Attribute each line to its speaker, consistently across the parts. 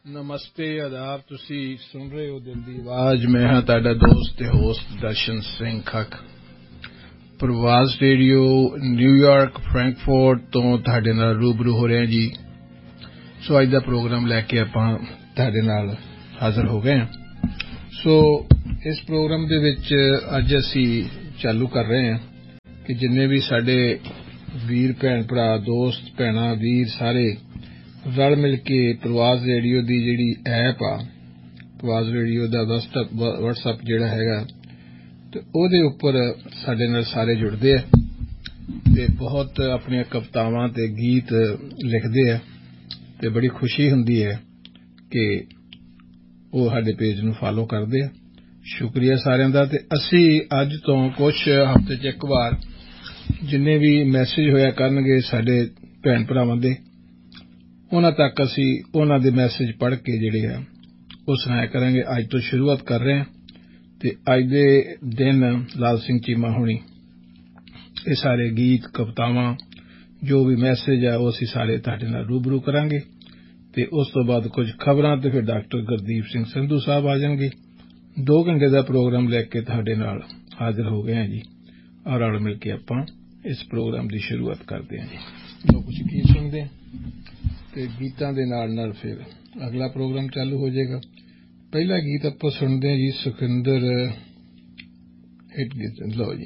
Speaker 1: नमस्ते आदाब तुसी सुन रहे हो दिल दी आवाज। मैं हाँ ताड़ा दोस्त ते होस्ट दर्शन सिंह खक प्रवास रेडियो न्यूयॉर्क फ्रैंकफर्ट तो ताड़े नाल रूबरू हो रहे हैं जी। सो अज दा प्रोग्राम लैके आपां ताड़े नाल हाजिर हो गए हैं। सो इस प्रोग्राम दे विच अज असी चालू कर रहे हैं कि जिन्ने भी साडे वीर भैन भरा दोस्त भैणा वीर सारे रल मिल के प्रवास रेडियो की जिहड़ी ऐप आ प्रवास रेडियो का व्हाट्सएप जिहड़ा हैगा ते ओहदे उपर साडे नाल सारे जुड़दे आ ते बहुत अपनी कवितावां ते गीत लिखदे आ ते बड़ी खुशी हुंदी है कि वो साडे पेज नूं फॉलो करदे आ। शुक्रिया सारिआं दा। ते असी अज तो कुछ हफ्ते च एक बार जिन्ने भी मैसेज होया करनगे साडे भैन भरावां दे उन्हां तक असी उन्हां दे मैसेज पढ़ के जिहड़े आ वो सुनाया करेंगे। अज तो शुरुआत कर रहे हैं ते अज दे दिन लाल सिंह चीमा होनी ये सारे गीत कवितावां जो भी मैसेज है वो असी सारे तुहाडे नाल रूबरू करांगे ते उस तो बाद कुछ खबरां ते फिर डॉक्टर गुरदीप सिंह संधू साहब आ जाएंगे। 2 घंटे का प्रोग्राम लेके तुहाडे नाल हाजिर हो गए हैं जी और रल मिल के आपां इस प्रोग्राम की शुरुआत करते हैं जी। जो कुछ गीत सुनते हैं ते गीतां दे नाल नाल फिर अगला प्रोग्राम चालू हो जाएगा। पहला गीत आपां सुनते हैं जी सुखिंदर हिट गीत। लो जी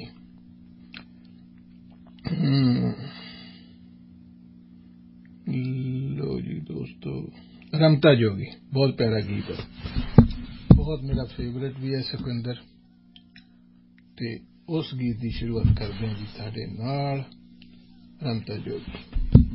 Speaker 1: लो जी दोस्तों रमता जोगी बहुत प्यारा गीत है बहुत मेरा फेवरेट भी है सुखिंदर ते उस गीत की शुरुआत करते हैं जी तुहाडे नाल रमता जोगी।